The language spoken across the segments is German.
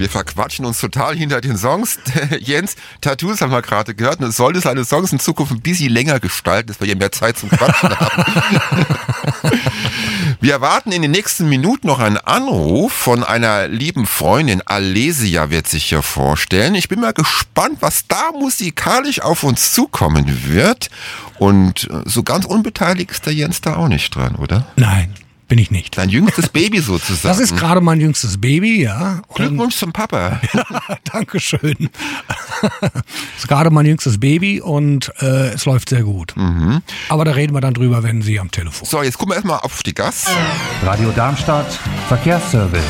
Wir verquatschen uns total hinter den Songs. Jens, Tattoos haben wir gerade gehört. Und es sollte seine Songs in Zukunft ein bisschen länger gestalten, dass wir hier mehr Zeit zum Quatschen haben. Wir erwarten in den nächsten Minuten noch einen Anruf von einer lieben Freundin. Alesia wird sich hier vorstellen. Ich bin mal gespannt, was da musikalisch auf uns zukommen wird. Und so ganz unbeteiligt ist der Jens da auch nicht dran, oder? Nein, bin ich nicht. Dein jüngstes Baby sozusagen. Das ist gerade mein jüngstes Baby, ja. Glückwunsch zum Papa. Ja, Dankeschön. Das ist gerade mein jüngstes Baby und es läuft sehr gut. Mhm. Aber da reden wir dann drüber, wenn Sie am Telefon. So, jetzt gucken wir erstmal auf die Gas. Radio Darmstadt, Verkehrsservice.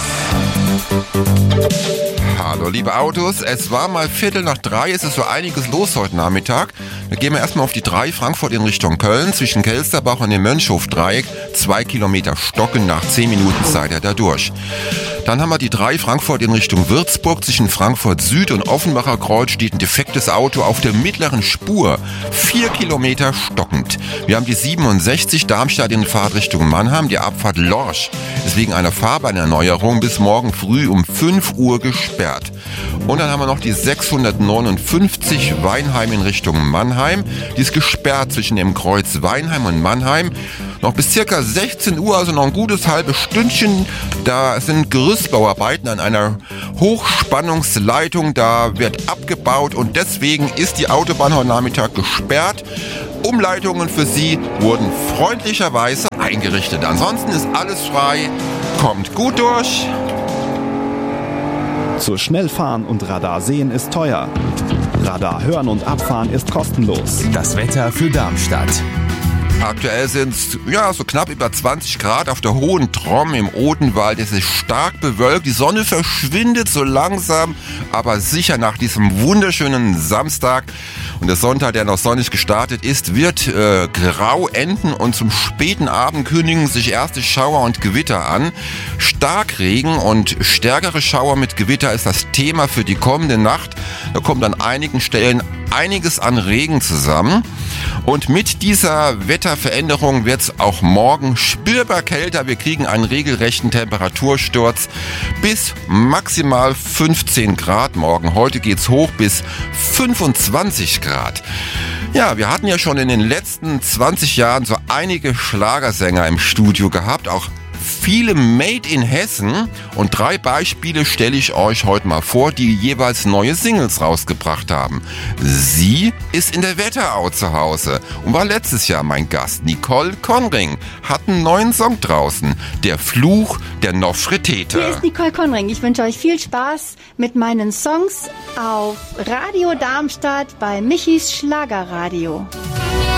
Hallo liebe Autos, es war mal 2:45, es ist so einiges los heute Nachmittag. Da gehen wir erstmal auf die 3 Frankfurt in Richtung Köln, zwischen Kelsterbach und dem Mönchhof-Dreieck, 2 Kilometer stocken, nach 10 Minuten seid ihr da durch. Dann haben wir die 3 Frankfurt in Richtung Würzburg, zwischen Frankfurt Süd und Offenbacher Kreuz steht ein defektes Auto auf der mittleren Spur, 4 Kilometer stockend. Wir haben die 67 Darmstadt in Fahrtrichtung Mannheim, die Abfahrt Lorsch ist wegen einer Fahrbahnerneuerung bis morgen früh um 5 Uhr gesperrt. Und dann haben wir noch die 659 Weinheim in Richtung Mannheim. Die ist gesperrt zwischen dem Kreuz Weinheim und Mannheim. Noch bis circa 16 Uhr, also noch ein gutes halbes Stündchen. Da sind Gerüstbauarbeiten an einer Hochspannungsleitung. Da wird abgebaut und deswegen ist die Autobahn heute Nachmittag gesperrt. Umleitungen für Sie wurden freundlicherweise eingerichtet. Ansonsten ist alles frei. Kommt gut durch. Zu schnell fahren und Radar sehen ist teuer. Radar hören und abfahren ist kostenlos. Das Wetter für Darmstadt. Aktuell sind es so knapp über 20 Grad auf der Hohen Tromm im Odenwald. Es ist stark bewölkt. Die Sonne verschwindet so langsam, aber sicher nach diesem wunderschönen Samstag. Und der Sonntag, der noch sonnig gestartet ist, wird grau enden und zum späten Abend kündigen sich erste Schauer und Gewitter an. Starkregen und stärkere Schauer mit Gewitter ist das Thema für die kommende Nacht. Da kommt an einigen Stellen einiges an Regen zusammen. Und mit dieser Wetterveränderung wird es auch morgen spürbar kälter. Wir kriegen einen regelrechten Temperatursturz bis maximal 15 Grad morgen. Heute geht's hoch bis 25 Grad. Ja, wir hatten ja schon in den letzten 20 Jahren so einige Schlagersänger im Studio gehabt, auch viele Made in Hessen, und 3 Beispiele stelle ich euch heute mal vor, die jeweils neue Singles rausgebracht haben. Sie ist in der Wetterau zu Hause und war letztes Jahr mein Gast. Nicole Conring hat einen neuen Song draußen, Der Fluch der Nofretete. Hier ist Nicole Conring. Ich wünsche euch viel Spaß mit meinen Songs auf Radio Darmstadt bei Michis Schlagerradio.